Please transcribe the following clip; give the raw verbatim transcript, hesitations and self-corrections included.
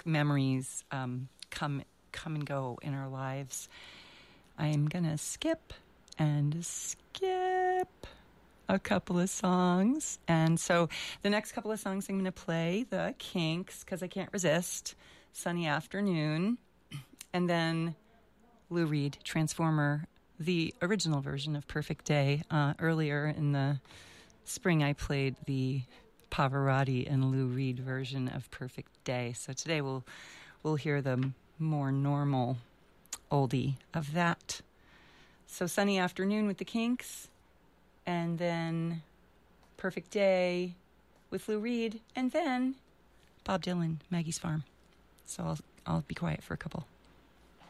memories um, come come and go in our lives. I'm gonna skip and skip a couple of songs, and so the next couple of songs I'm gonna play the Kinks because I can't resist. Sunny Afternoon, and then Lou Reed, Transformer, the original version of Perfect Day. Uh, earlier in the spring, I played the Pavarotti and Lou Reed version of Perfect Day. So today we'll we'll hear the more normal oldie of that. So Sunny Afternoon with the Kinks, and then Perfect Day with Lou Reed, and then Bob Dylan, Maggie's Farm. So I'll I'll be quiet for a couple.